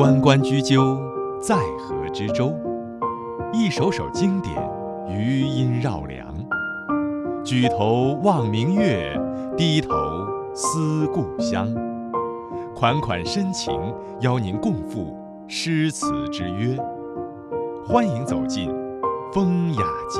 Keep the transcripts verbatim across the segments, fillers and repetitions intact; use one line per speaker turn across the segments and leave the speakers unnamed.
关关雎鸠，在河之洲。一首首经典，余音绕梁。举头望明月，低头思故乡。款款深情，邀您共赴诗词之约。欢迎走进风雅集。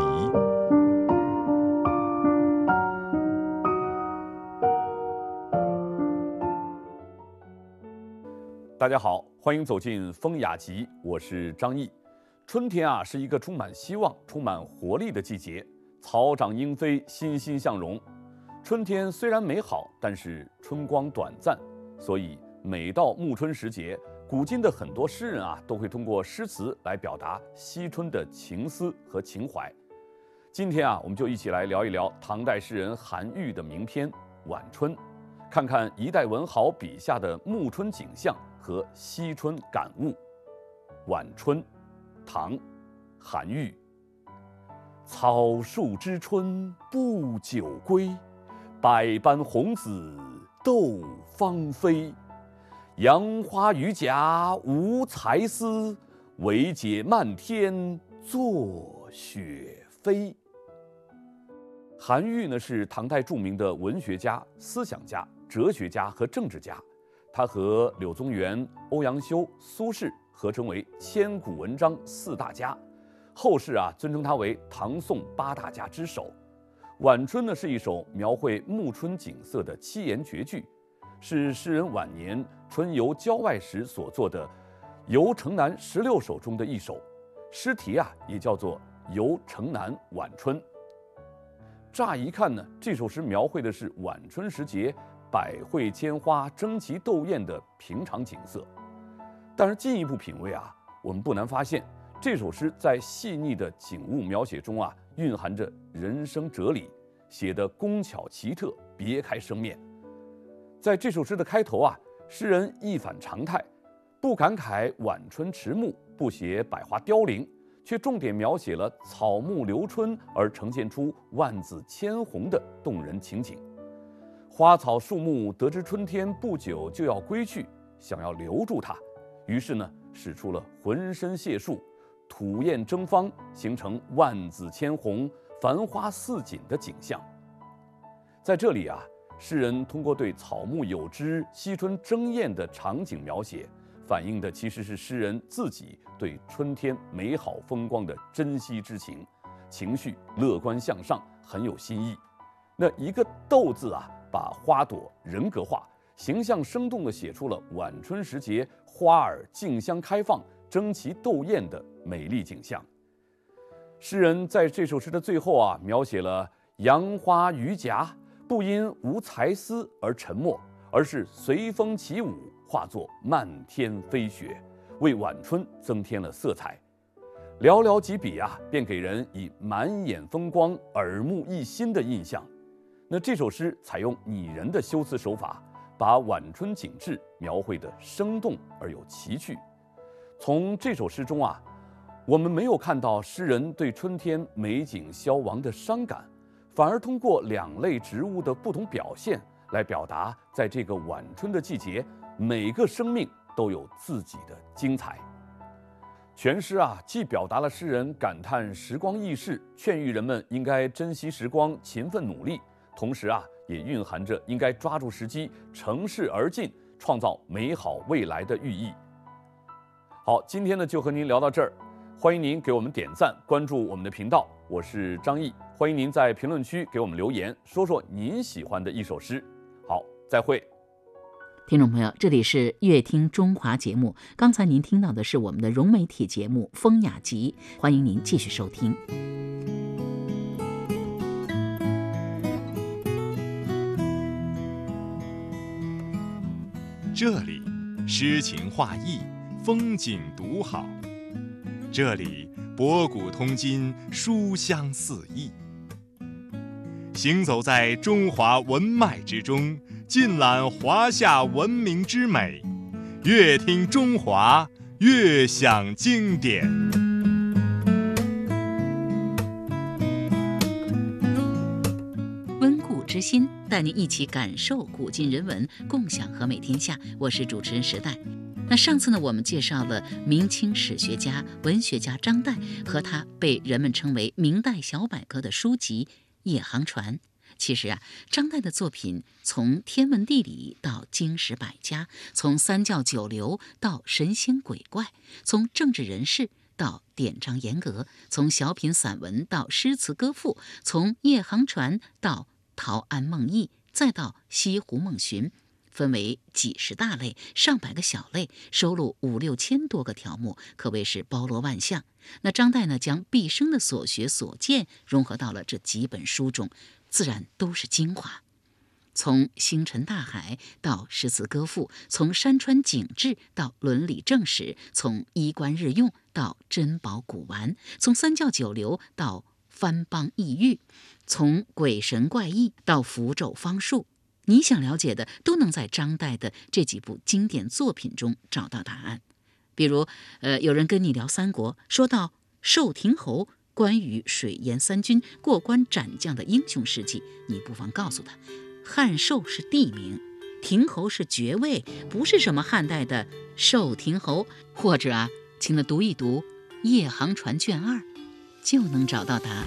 大家好，欢迎走进风雅集，我是张毅。春天啊，是一个充满希望、充满活力的季节，草长莺飞，欣欣向荣。春天虽然美好，但是春光短暂，所以每到暮春时节，古今的很多诗人啊，都会通过诗词来表达惜春的情思和情怀。今天啊，我们就一起来聊一聊唐代诗人韩愈的名篇《晚春》，看看一代文豪笔下的暮春景象和惜春感悟。晚春，唐，韩愈。草树知春不久归，百般红紫斗芳菲。杨花榆荚无才思，惟解漫天作雪飞。韩愈呢，是唐代著名的文学家、思想家、哲学家和政治家。他和柳宗元、欧阳修、苏轼合称为千古文章四大家，后世啊尊称他为唐宋八大家之首。晚春呢，是一首描绘暮春景色的七言绝句，是诗人晚年春游郊外时所作的《游城南十六首》中的一首，诗题啊也叫做《游城南晚春》。乍一看呢，这首诗描绘的是晚春时节百卉千花争奇斗艳的平常景色，但是进一步品味啊，我们不难发现，这首诗在细腻的景物描写中啊，蕴含着人生哲理，写得工巧奇特，别开生面。在这首诗的开头啊，诗人一反常态，不感慨晚春迟暮，不写百花凋零，却重点描写了草木留春而呈现出万紫千红的动人情景。花草树木得知春天不久就要归去，想要留住它，于是呢，使出了浑身解数，吐艳争芳，形成万紫千红、繁花似锦的景象。在这里啊，诗人通过对草木有枝、惜春争艳的场景描写，反映的其实是诗人自己对春天美好风光的珍惜之情，情绪乐观向上，很有新意。那一个斗字啊，把花朵人格化，形象生动地写出了晚春时节花儿竞相开放、争奇斗艳的美丽景象。诗人在这首诗的最后啊，描写了杨花榆荚不因无才思而沉默，而是随风起舞，化作漫天飞雪，为晚春增添了色彩。寥寥几笔啊，便给人以满眼风光、耳目一新的印象。那这首诗采用拟人的修辞手法，把晚春景致描绘得生动而有奇趣。从这首诗中啊，我们没有看到诗人对春天美景消亡的伤感，反而通过两类植物的不同表现，来表达在这个晚春的季节，每个生命都有自己的精彩。全诗啊，既表达了诗人感叹时光易逝，劝喻人们应该珍惜时光，勤奋努力，同时啊，也蕴含着应该抓住时机，乘势而进，创造美好未来的寓意。好，今天呢就和您聊到这儿，欢迎您给我们点赞，关注我们的频道，我是张毅，欢迎您在评论区给我们留言，说说您喜欢的一首诗。好，再会。
听众朋友，这里是乐听中华节目，刚才您听到的是我们的融媒体节目《风雅集》，欢迎您继续收听。
这里诗情画意，风景独好。这里博古通今，书香四溢。行走在中华文脉之中，尽览华夏文明之美，乐听中华，乐享经典。
温故知新，带您一起感受古今人文，共享和美天下。我是主持人时代。 那上次呢，我们介绍了明清史学家、文学家张岱和他被人们称为明代小百科的书籍《夜航船》。其实啊，张岱的作品从天文地理到经史百家，从三教九流到神仙鬼怪，从政治人士到典章严格，从小品散文到诗词歌赋，从夜航船到陶庵梦忆，再到西湖梦寻，分为几十大类、上百个小类，收录五六千多个条目，可谓是包罗万象。那张岱呢，将毕生的所学所见融合到了这几本书中，自然都是精华。从星辰大海到诗词歌赋，从山川景致到伦理正史，从衣冠日用到珍宝古玩，从三教九流到番邦异域，从鬼神怪异到符咒方术，你想了解的都能在张岱的这几部经典作品中找到答案。比如，呃，有人跟你聊三国，说到寿亭侯关羽水淹三军过关斩将的英雄事迹，你不妨告诉他，汉寿是地名，亭侯是爵位，不是什么汉代的寿亭侯。或者啊，请他读一读《夜航船》卷二，就能找到答案。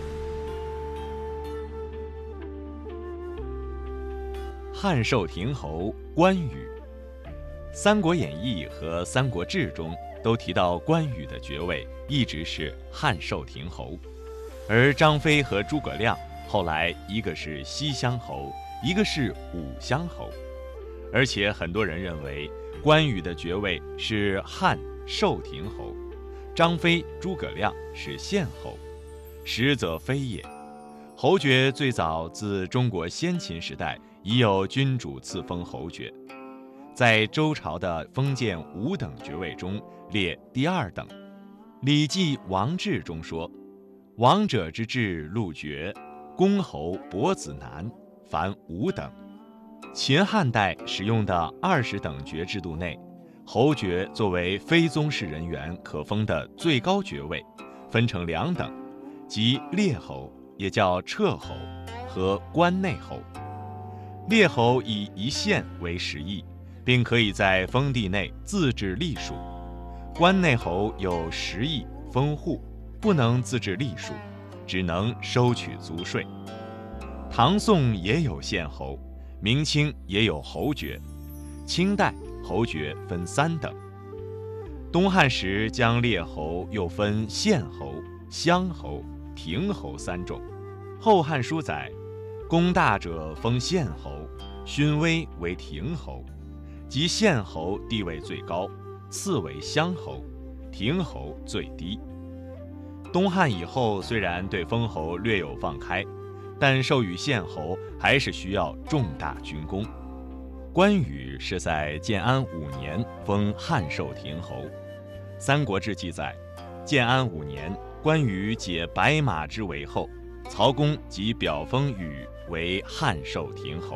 汉寿亭侯关羽，《三国演义》和《三国志》中都提到关羽的爵位一直是汉寿亭侯，而张飞和诸葛亮后来一个是西乡侯，一个是武乡侯，而且很多人认为关羽的爵位是汉寿亭侯，张飞、诸葛亮是县侯，实则非也。侯爵最早自中国先秦时代已有君主赐封侯爵，在周朝的封建五等爵位中列第二等。《礼记·王志》中说：“王者之治禄爵，公侯伯子男，凡五等。”秦汉代使用的二十等爵制度内，侯爵作为非宗室人员可封的最高爵位，分成两等，即列侯，也叫彻侯，和关内侯。列侯以一县为实邑，并可以在封地内自治隶属；关内侯有十邑封户，不能自治隶属，只能收取租税。唐宋也有县侯，明清也有侯爵，清代侯爵分三等。东汉时将列侯又分县侯、乡侯、亭侯三种。《后汉书》载，功大者封县侯，勋威为亭侯，即县侯地位最高，次为乡侯，亭侯最低。东汉以后虽然对封侯略有放开，但授予县侯还是需要重大军功。关羽是在建安五年封汉寿亭侯。《三国志》记载，建安五年，关羽解白马之围后，曹公即表封羽为汉寿亭侯。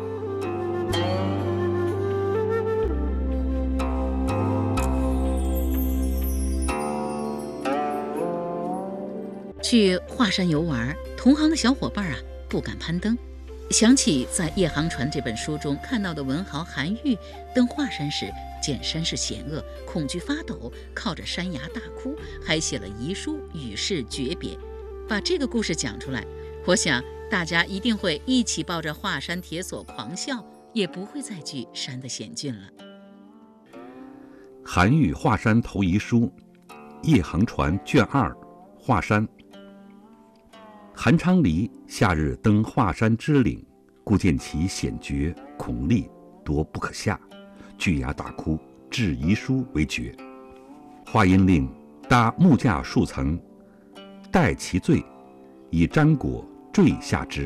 去华山游玩，同行的小伙伴啊不敢攀登。想起在《夜航船》这本书中看到的文豪韩愈登华山时，见山势险恶，恐惧发抖，靠着山崖大哭，还写了遗书与世诀别。把这个故事讲出来，我想大家一定会一起抱着华山铁索狂笑，也不会再惧山的险峻了。
韩愈华山投遗书，夜航船卷二，华山。韩昌黎夏日登华山之岭，故见其险绝，恐立多不可下，巨崖大哭，致遗书为绝。华阴令搭木架数层，待其坠，以毡裹坠下之。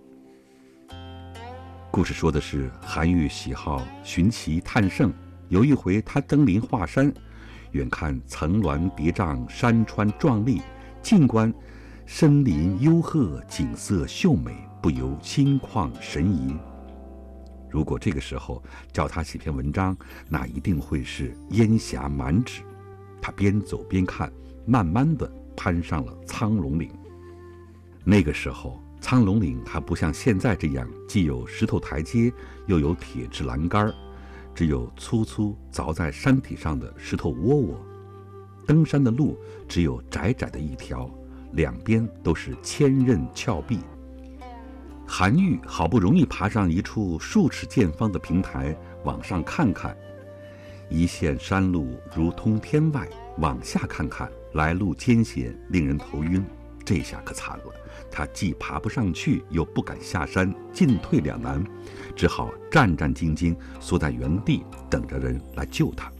故事说的是韩愈喜好寻奇探胜，有一回他登临华山，远看层峦叠嶂，山川壮丽，近观森林幽壑，景色秀美，不由心旷神怡。如果这个时候叫他写篇文章，那一定会是烟霞满纸。他边走边看，慢慢地攀上了苍龙岭。那个时候苍龙岭还不像现在这样，既有石头台阶，又有铁质栏杆， 只有粗粗凿在山体上的石头窝窝。登山的路只有窄窄的一条，两边都是千仞峭壁。韩愈好不容易爬上一处数尺见方的平台，往上看看，一线山路如通天外，往下看看，来路艰险，令人头晕。这下可惨了，他既爬不上去，又不敢下山，进退两难，只好战战兢兢缩在原地，等着人来救他。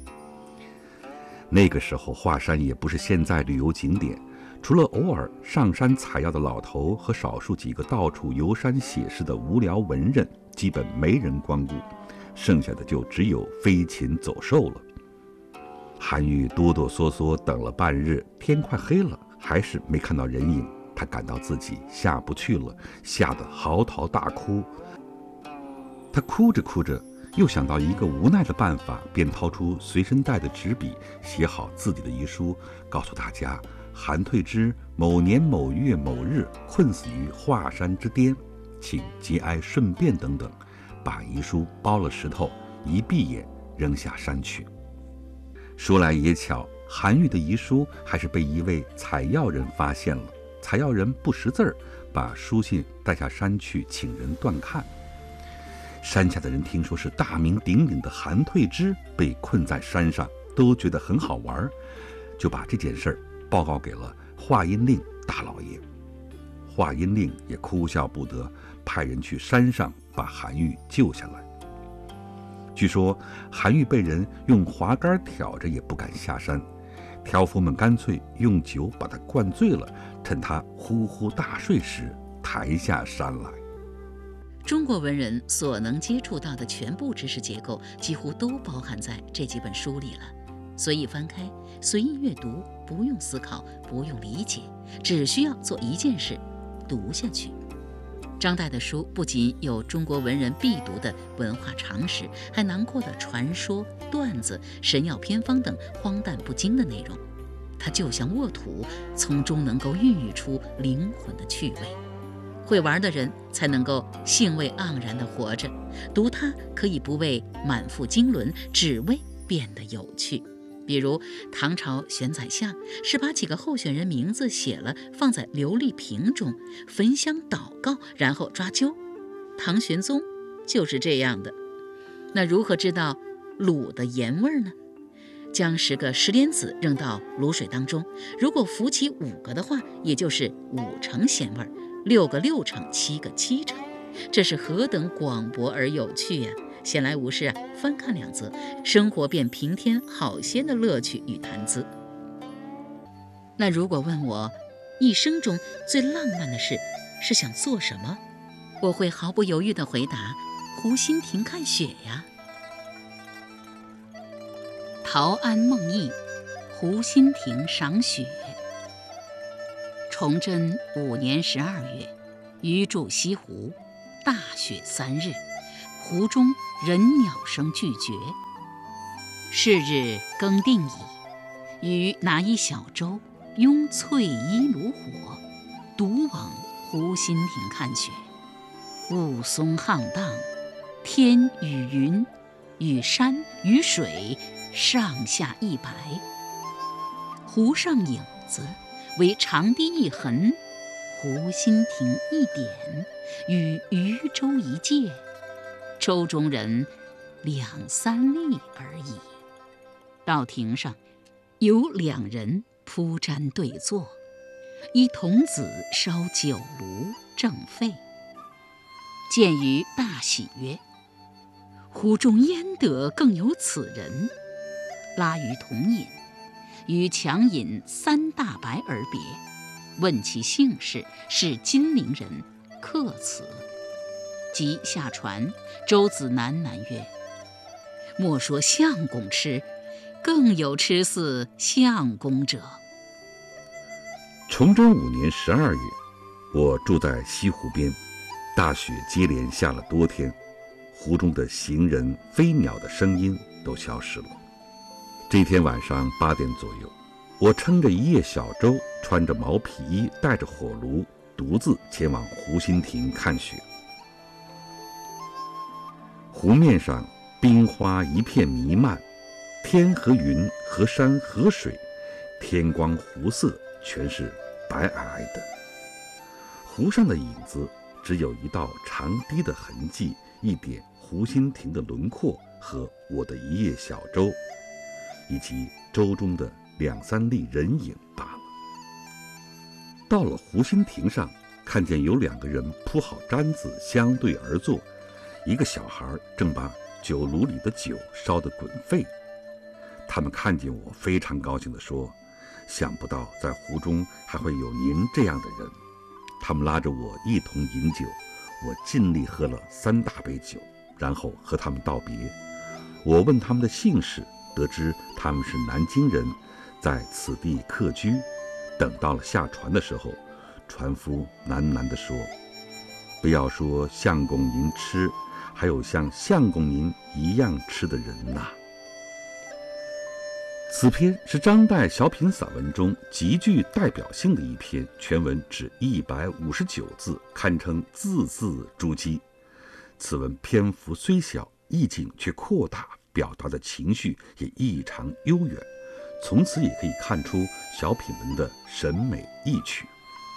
那个时候华山也不是现在旅游景点，除了偶尔上山采药的老头和少数几个到处游山写诗的无聊文人，基本没人光顾，剩下的就只有飞禽走兽了。韩愈哆哆嗦嗦等了半日，天快黑了，还是没看到人影。他感到自己下不去了，吓得嚎啕大哭。他哭着哭着，又想到一个无奈的办法，便掏出随身带的纸笔，写好自己的遗书，告诉大家韩退之某年某月某日困死于华山之巅，请节哀顺变等等，把遗书包了石头，一闭眼扔下山去。说来也巧，韩愈的遗书还是被一位采药人发现了。采药人不识字儿，把书信带下山去，请人断看。山下的人听说是大名鼎鼎的韩退之被困在山上，都觉得很好玩，就把这件事报告给了华阴令大老爷。华阴令也哭笑不得，派人去山上把韩愈救下来。据说韩愈被人用滑竿挑着也不敢下山，挑夫们干脆用酒把他灌醉了，趁他呼呼大睡时抬下山来。
中国文人所能接触到的全部知识结构几乎都包含在这几本书里了，随意翻开，随意阅读，不用思考，不用理解，只需要做一件事，读下去。张岱的书不仅有中国文人必读的文化常识，还囊括了传说、段子、神药偏方等荒诞不经的内容。它就像沃土，从中能够孕育出灵魂的趣味。会玩的人才能够兴味盎然地活着，读它可以不为满腹经纶，只为变得有趣。比如唐朝选宰相是把几个候选人名字写了放在琉璃瓶中，焚香祷告，然后抓阄。唐玄宗就是这样的。那如何知道卤的盐味呢？将十个石莲子扔到卤水当中，如果浮起五个的话，也就是五成咸味；六个六成，七个七成。这是何等广博而有趣呀！闲来无事啊，翻看两则，生活便平添好些的乐趣与谈资。那如果问我一生中最浪漫的事是想做什么，我会毫不犹豫地回答：湖心亭看雪呀。陶庵梦忆，湖心亭赏雪。崇祯五年十二月，余住西湖，大雪三日，湖中人鸟声俱绝。是日更定矣，余拿一小舟，拥翠衣炉火，独往湖心亭看雪。雾凇沆荡，天与云与山与水上下一白，湖上影子为长堤一痕，湖心亭一点，与渔舟一芥，舟中人两三粒而已。到亭上有两人铺毡对坐，一童子烧酒炉正沸。见余大喜曰：湖中焉得更有此人？拉余同饮，与强饮三大白而别。问其姓氏，是金陵人，客此。即下船，舟子喃喃曰：莫说相公痴，更有痴似相公者。
崇祯五年十二月，我住在西湖边，大雪接连下了多天，湖中的行人、飞鸟的声音都消失了。这天晚上八点左右，我撑着一叶小舟，穿着毛皮衣，带着火炉，独自前往湖心亭看雪。湖面上冰花一片弥漫，天和云、河山、河水，天光湖色，全是白皑皑的。湖上的影子只有一道长堤的痕迹，一点湖心亭的轮廓和我的一叶小舟，以及舟中的两三粒人影罢了。到了湖心亭上，看见有两个人铺好毡子相对而坐，一个小孩正把酒炉里的酒烧得滚沸。他们看见我，非常高兴地说：“想不到在湖中还会有您这样的人。”他们拉着我一同饮酒，我尽力喝了三大杯酒，然后和他们道别。我问他们的姓氏，得知他们是南京人，在此地客居。等到了下船的时候，船夫喃喃地说：“不要说相公您吃，还有像相公您一样吃的人呐。”此篇是张岱小品散文中极具代表性的一篇，全文只一百五十九字，堪称字字珠玑。此文篇幅虽小，意境却扩大，表达的情绪也异常悠远。从此也可以看出小品文的审美意趣。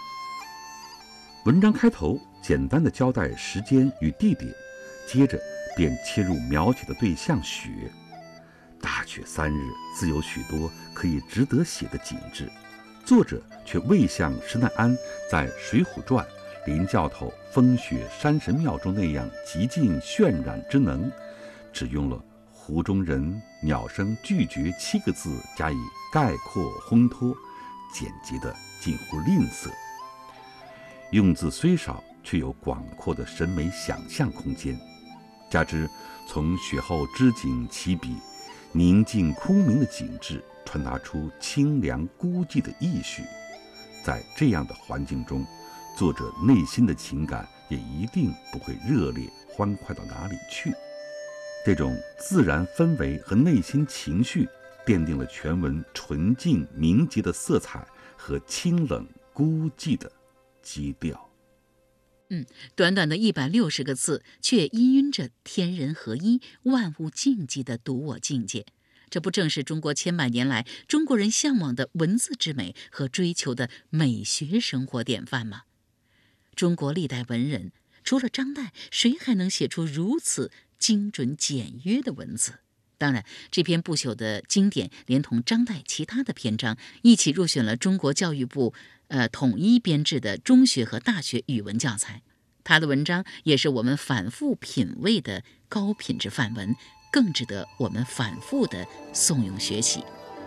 文章开头简单的交代时间与地点，接着便切入描写的对象雪。大雪三日，自有许多可以值得写的景致，作者却未像施耐庵在《水浒传》林教头风雪山神庙中那样极尽渲染之能，只用了湖中人、鸟声俱绝七个字加以概括烘托，简洁的近乎吝啬。用字虽少，却有广阔的审美想象空间。加之从雪后织锦起笔，宁静空明的景致传达出清凉孤寂的意绪。在这样的环境中，作者内心的情感也一定不会热烈欢快到哪里去。这种自然氛围和内心情绪，奠定了全文纯净明洁的色彩和清冷孤寂的基调。
嗯，短短的一百六十个字，却氤氲着天人合一、万物静寂的独我境界。这不正是中国千百年来中国人向往的文字之美和追求的美学生活典范吗？中国历代文人，除了张岱，谁还能写出如此精准简约的文字？当然，这篇不朽的经典连同张岱其他的篇章一起入选了中国教育部呃统一编制的中学和大学语文教材。他的文章也是我们反复品味的高品质范文，更值得我们反复的诵用学习。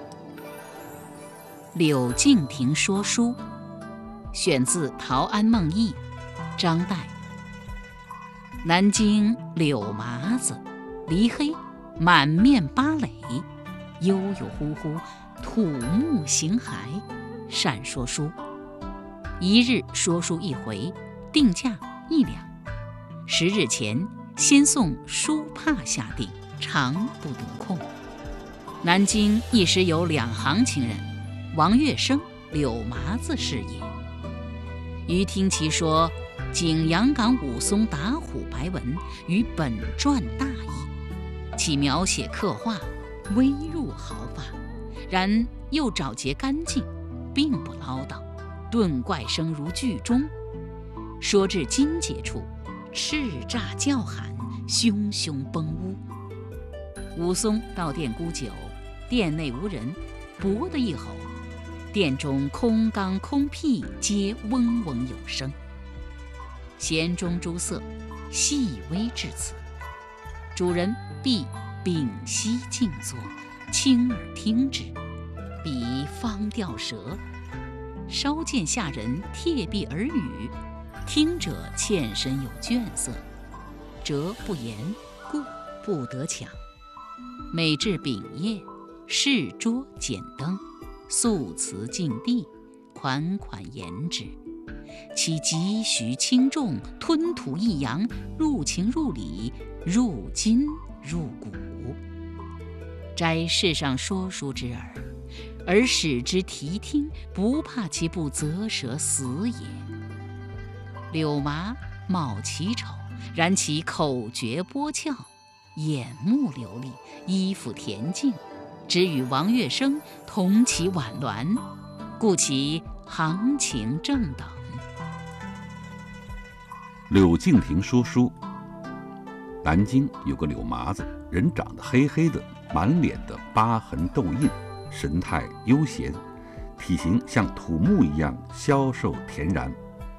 柳敬亭说书，选自《陶庵梦忆》，张岱。南京柳麻子，梨黑，满面芭蕾，悠悠忽忽，土木形骸，善说书。一日说书一回，定价一两。十日前，先送书帕下定，常不得空。南京一时有两行情人，王月生、柳麻子是也。余听其说景阳冈武松打虎白文与本传大异，其描写刻画微入毫发，然又找节干净，并不唠叨，顿怪声如剧中。说至金节处，叱咤叫喊，汹汹崩屋。武松到店沽酒，店内无人，薄的一吼，店中空缸空屁皆嗡嗡有声。弦中诸色细微至此，主人必屏息静坐，倾耳听之，彼方掉舌。稍见下人贴壁耳语，听者欠身有倦色，辄不言，故不得抢。每至丙夜，试桌简灯，素瓷净地，款款言之。其急徐轻重，吞吐抑扬，入情入理，入筋入骨。摘世上说书之耳，而使之提听，不怕其不择舌死也。柳麻貌奇丑，然其口诀拨窍， 眼目流利，衣服恬静，只与王乐生同其晚鸾，故其行情正等。
柳敬亭说书。南京有个柳麻子，人长得黑黑的，满脸的疤痕痘印，神态悠闲，体型像土木一样消瘦恬然。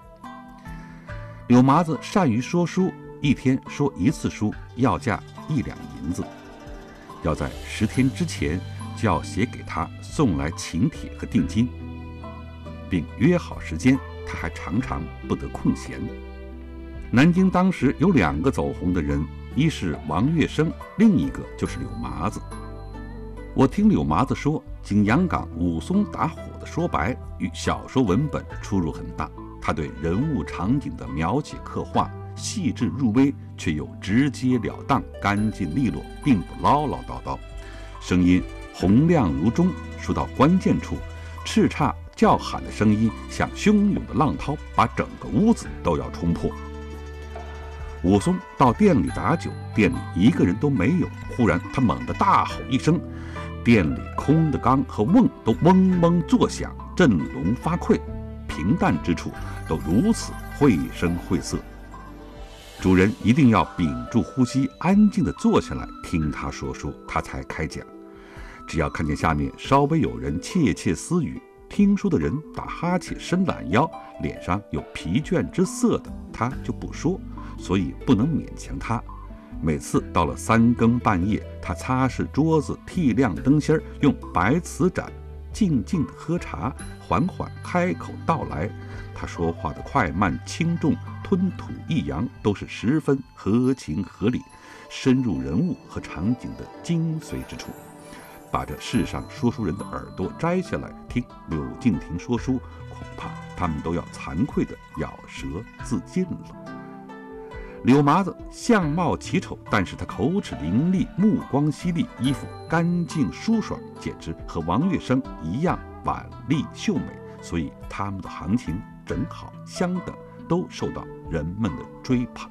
柳麻子善于说书，一天说一次书，要价一两银子，要在十天之前就要写给他送来请帖和定金，并约好时间，他还常常不得空闲。南京当时有两个走红的人，一是王乐生，另一个就是柳麻子。我听柳麻子说，景阳冈武松打虎的说白与小说文本出入很大，他对人物场景的描写刻画细致入微，却又直截了当，干净利落，并不唠唠叨叨，声音洪亮如钟，说到关键处，叱咤叫喊的声音像汹涌的浪涛，把整个屋子都要冲破。武松到店里打酒，店里一个人都没有，忽然他猛地大吼一声，店里空的缸和瓮都嗡嗡作响，振聋发聩，平淡之处都如此绘声绘色。主人一定要屏住呼吸，安静地坐下来听他说书，他才开讲。只要看见下面稍微有人窃窃私语，听书的人打哈欠伸懒腰，脸上有疲倦之色的，他就不说，所以不能勉强他。每次到了三更半夜，他擦拭桌子，剔亮灯芯，用白瓷盏静静地喝茶，缓缓开口道来。他说话的快慢轻重，吞吐抑扬，都是十分合情合理，深入人物和场景的精髓之处。把这世上说书人的耳朵摘下来听柳敬亭说书，恐怕他们都要惭愧地咬舌自尽了。柳麻子相貌奇丑，但是他口齿伶俐，目光犀利，衣服干净舒爽，简直和王乐生一样婉丽秀美，所以他们的行情正好相等，都受到人们的追捧。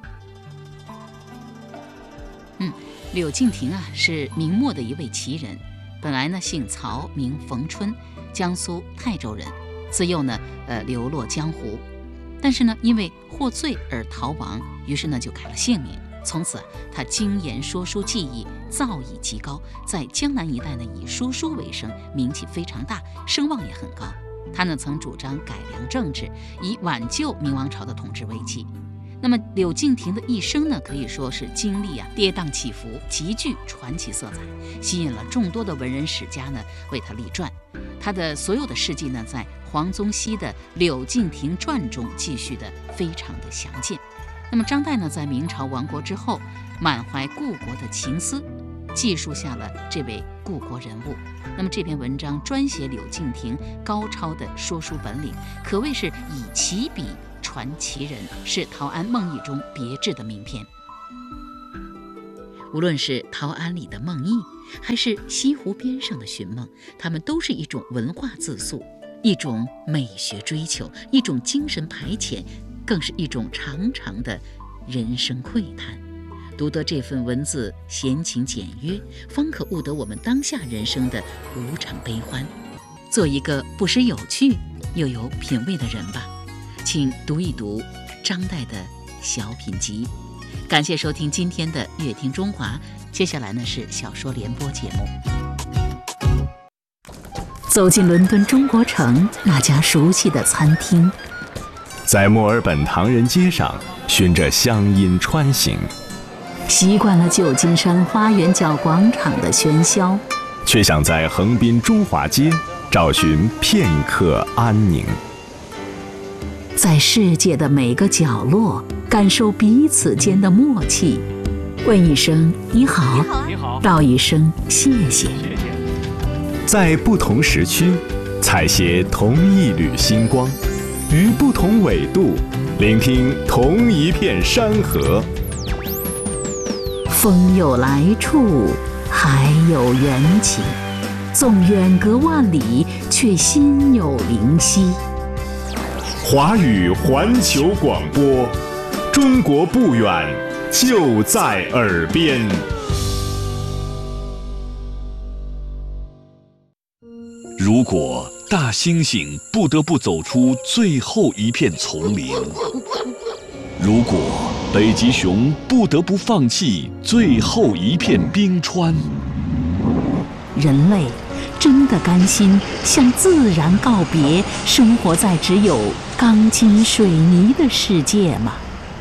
嗯，柳敬亭啊是明末的一位奇人，本来呢姓曹，名逢春，江苏泰州人，自幼呢呃流落江湖，但是呢因为获罪而逃亡，于是呢就改了姓名。从此啊，他精研说书技艺，造诣极高，在江南一带呢以说书为生，名气非常大，声望也很高。他呢曾主张改良政治，以挽救明王朝的统治危机。那么柳敬亭的一生呢，可以说是经历啊跌宕起伏，极具传奇色彩，吸引了众多的文人史家呢为他立传。他的所有的事迹呢，在黄宗羲的《柳敬亭传》中记叙的非常的详尽。那么张岱呢，在明朝亡国之后，满怀故国的情思，记述下了这位故国人物。那么这篇文章专写柳敬亭高超的说书本领，可谓是以其笔传奇人，是陶庵梦忆中别致的名篇。无论是陶庵里的梦忆，还是西湖边上的寻梦，它们都是一种文化自述，一种美学追求，一种精神排遣，更是一种长长的人生喟叹。读得这份文字闲情简约，方可悟得我们当下人生的无常悲欢，做一个不失有趣又有品味的人吧。请读一读张岱的小品集。感谢收听今天的乐听中华，接下来呢是小说联播节目。走进伦敦中国城那家熟悉的餐厅，
在墨尔本唐人街上循着乡音穿行，
习惯了旧金山花园角广场的喧嚣，
却想在横滨中华街找寻片刻安宁。
在世界的每个角落感受彼此间的默契，问一声你好，
你好，
道一声谢谢。
谢谢。
在不同时区采撷同一缕星光，于不同纬度聆听同一片山河。
风有来处，海有缘起，纵远隔万里，却心有灵犀。
华语环球广播，中国不远，就在耳边。
如果大猩猩不得不走出最后一片丛林，如果北极熊不得不放弃最后一片冰川，
人类真的甘心向自然告别，生活在只有钢筋水泥的世界吗？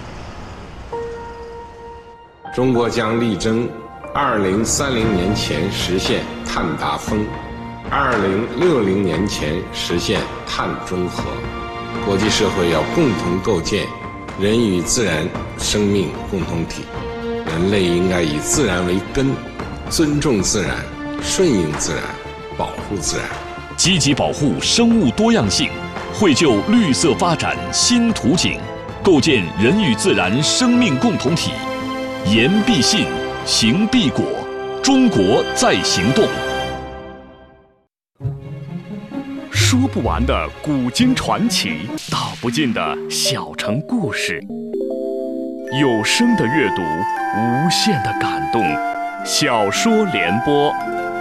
中国将力争二零三零年前实现碳达峰，二零六零年前实现碳中和。国际社会要共同构建人与自然生命共同体，人类应该以自然为根，尊重自然，顺应自然，保护自然，
积极保护生物多样性，绘就绿色发展新图景，构建人与自然生命共同体。言必信，行必果，中国在行动。说不完的古今传奇，道不尽的小城故事。有声的阅读，无限的感动。小说联播。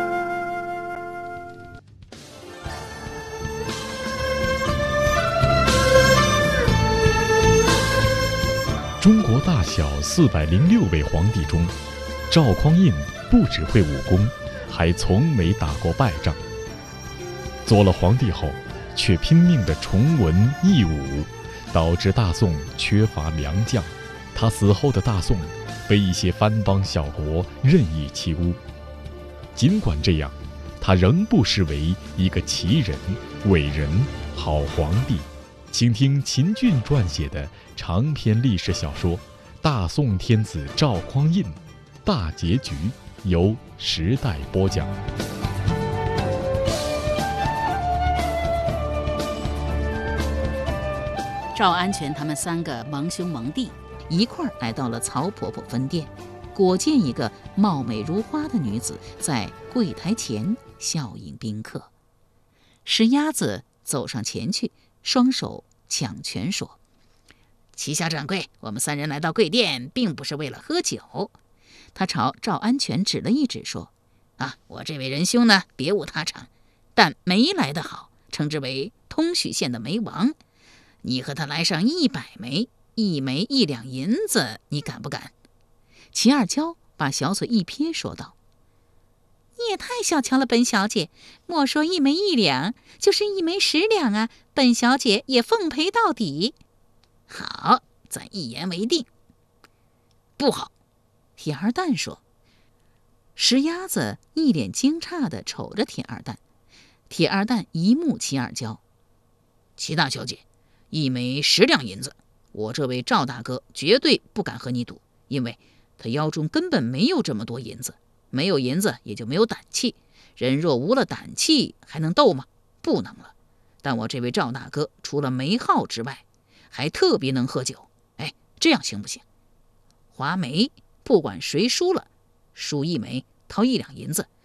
中国大小四百零六位皇帝中，赵匡胤不只会武功，还从没打过败仗。做了皇帝后，却拼命地崇文抑武，导致大宋缺乏良将。他死后的大宋被一些藩邦小国任意欺污。尽管这样，他仍不失为一个奇人、伟人、好皇帝。请听秦俊撰写的长篇历史小说《大宋天子赵匡胤》大结局，由时代播讲。
赵安全他们三个盟兄盟弟一块儿来到了曹婆婆分店，果见一个貌美如花的女子在柜台前笑迎宾客。石鸭子走上前去，双手抢拳说：“齐小掌柜，我们三人来到贵店并不是为了喝酒。”他朝赵安全指了一指说：“啊，我这位仁兄呢，别无他长，但煤来得好，称之为通许县的煤王。你和他来上一百枚，一枚一两银子，你敢不敢？”齐二娇把小嘴一撇，说道：“你也太小瞧了本小姐，莫说一枚一两，就是一枚十两啊，本小姐也奉陪到底。”“好，咱一言为定。”“不好。”铁二蛋说。石鸭子一脸惊诧地瞅着铁二蛋，铁二蛋一目齐二娇：“齐大小姐，一枚十两银子，我这位赵大哥绝对不敢和你赌，因为他腰中根本没有这么多银子。没有银子也就没有胆气，人若无了胆气还能斗吗？不能了。但我这位赵大哥除了没号之外，还特别能喝酒。哎，这样行不行？划煤，不管谁输了，输一枚掏一两银子，